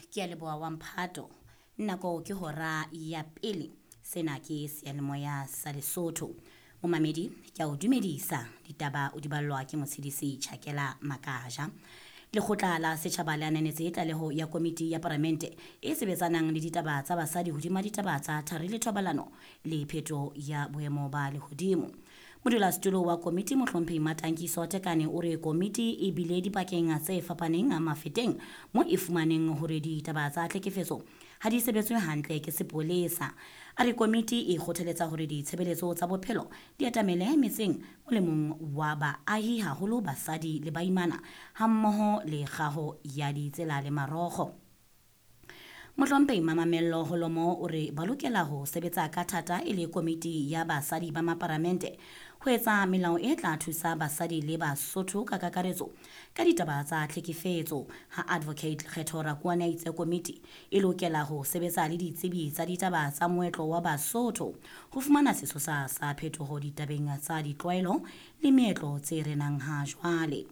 ke a leboa wa Mphato. Nako ke hora ya pele. Sena ke seyalemoya sa Lesotho. Momamedi ke a o dumedisa. Ditaba o di ballwa ke Motshedisi Tjhakela Makaja. Lekgotla la setjhaba le ananetse tlaleho ya komiti ya Parliamente e sebetsanang le ditaba tsa basadi hodima ditaba tsa thari le thobalano le pheto ya boemo ba lehodimo. Modulasetulo wa komiti Mohlomphehi Matankiso Tekane o re komiti e bile dipakeng tse fapaneng a mafeteng mo e fumaneng hore ditaba tsa tlhekefetso ha di sebetswe hantle ke sepolesa. A re komiti e kgothaletsa hore ditshebeletso tsa bophelo di atamele metseng molemong wa baahi haholo basadi le baimana hammoho le kgaho ya ditsela le marokgo. Mohlomphehi Mamamello Holomo o re ba lokela ho sebetsa ka thata e le komiti ya basadi ba maparamente ho etsa melao e tla thusa basadi le Basotho ka kakaretso ka ditaba tsa tlhekefetso. Ha Advocate Kgetho Rakoana itse komiti e lokela ho sebetsa le ditsebi tsa ditaba tsa moetlo wa Basotho ho fumana sesosa sa phetoho ditabeng tsa ditlwaelo le meetlo tse renang ha jwale.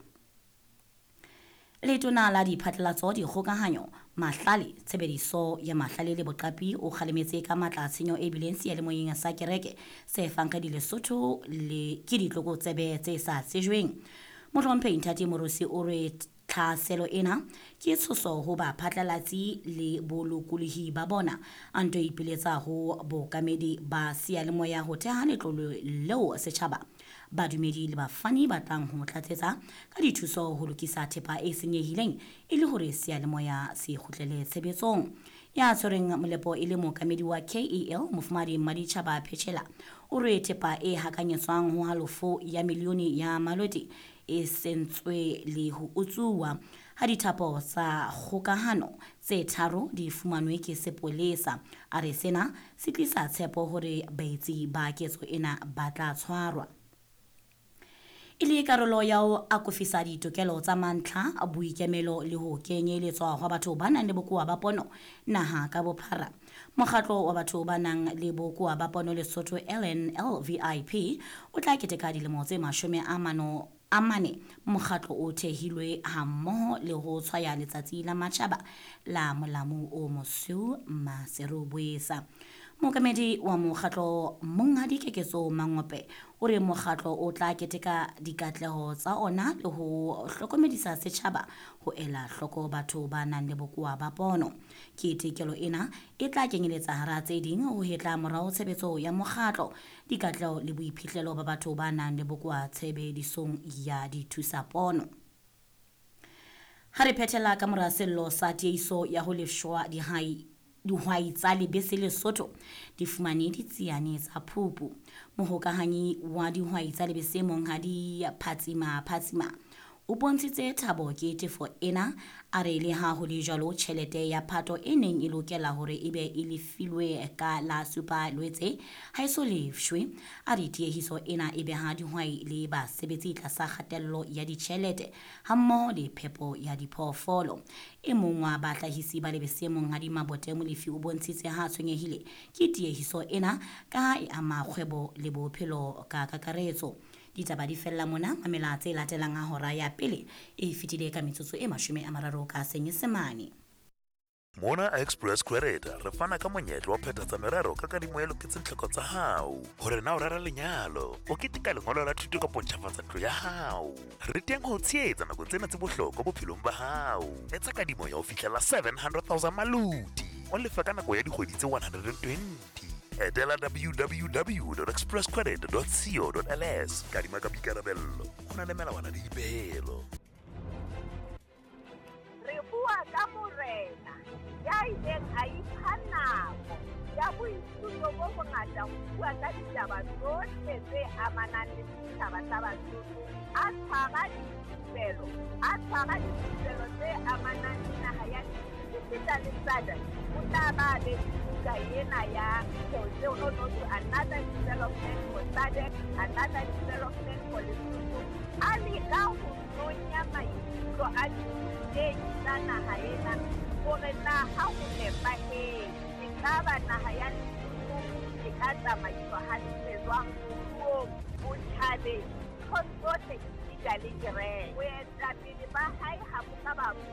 Letona la diphatlalatso dikgokahanyo mahlale tshebediso ya mahlale le boqapi o kgalemetse ka matla tshenyo e bileng seyalemoyeng sa kereke se fang ka Lesotho le ke ditlokotsebe tse sa tsejweng. Mohlomphehi Nthati Morosi o re tlhaselo ena ke tshoso ho ba phatlalatsi le bolokolohi ba bona a nto ipiletsa ho bokamedi ba seyalemoya ho theha letlolo leo setjhaba badumedi le bafani ba tlang ho tlatsetsa ka dithuso ho lokisa thepa e senyehileng e le hore seyalemoya se kgutlele tshebetsong. Ya tshwereng molepo e le mookamedi wa KEL Mofumahadi Maditjhaba Phechela o re thepa e hakanyetswang ho halofo ya milione ya maloti e sentswe le ho utsuwa ha dithapo tsa kgokahano tse tharo di fumanwe ke sepolesa. A re sena se tlisa tshepo hore baetsi ba ketso ena ba tla tshwarwa. Ile karolo ya ho akofisa ditokelo tsa mantlha a boikemelo le ho kenyeletswa ho batho ba nang le bokowa ba pono naha ka bophara. Mokgatlo wa batho ba nang le bokowa ba pono Lesotho LNLVIP o tla keteka dilemo tse 40 amane mokgatlo o thehilwe hammoho le ho tshwaya letsatsi la matjhaba la molamu o mosweu Maserobwesa. Mookamedi wa mokgatlo Monghadi Keketso Mangope o re mokgatlo o tla keteka dikatleho tsa ona le ho hlokomedisa setjhaba ho ela hloko batho ba nang le bokowa ba pono. Ketekelo ena e tla kenyeletsa hara tse ding ho hetla morao tshebetso ya mokgatlo dikatleho le boiphihlelo ba batho ba nang le bokowa tshebedisong ya dithusapono. Ha re phethela ka mora sello sa tiehiso ya ho lefshwa dihwai tsa lebese Lesotho di fumane ditsiane tsa Phupu. Mohokahanyi wa dihwai tsa lebese Monghadi Phatsima o bontshitse thabo ke tefo ena a re le ha ho le jwalo tjhelete ya phato e neng e lokela hore ebe e lefilwe ka la supa Loetse ha eso lefshwe. A re tiehiso ena e beha dihwai le basebetsi tlasa kgatello ya ditjhelete hammoho le phepo ya diphoofolo. E mong wa bahlahisi ba lebese Monghadi Mabote Molefi o bontshitse ha tshwenyehile ke tiehiso ena ka ha e ama kgwebo le bophelo ka kakaretso. Ditaba di fella mona mamela tse latelang a hora ya pele e fitile ka metsotso e 30 ka Senyesemane. Mona Express Credit re fana ka monyetla wa phethatsa merero ka kadimo e loketseng tlhoko tsa hao hore na o rera lenyalo o keteka lengolo la thuto ka ntjhafatsa ntlo ya hao. Re teng ho tshehetsa nako tsena tse bohlokwa bophelong ba hao. Etsa kadimo ya ho fihlela 700,000 maluti o lefa ka nako ya dikgwedi tse 120. Etela www.expresscredit.co.ls kadima ka boikarabello ho na le melawana le dipehelo. Re bua ka morena ya ileng a ipha nako ya boithuto bo bongata ho bua ka ditaba tsohle tse amanang le setjhaba sa Basotho a tshwara dipelo tse amanang le naha ya Sipita Lesada o tla ba le buka ena ya another development for SADC, another development for Lesotho. A leka ho nonya maikutlo a ditsebi tsa naha ena hore na ha ho nepahetse ka ba naha ya Lesotho e ka tsamaiswa hantle jwang puong, botjhabeng, tsohle esita le kereke. Boetapele ba hae ha bo ka ba